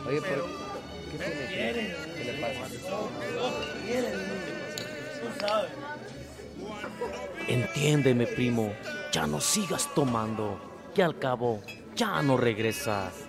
Oye, pero ¿qué tiene? ¿Qué le pasa? Tú sabes. Entiéndeme, primo, ya no sigas tomando, que al cabo ya no regresas.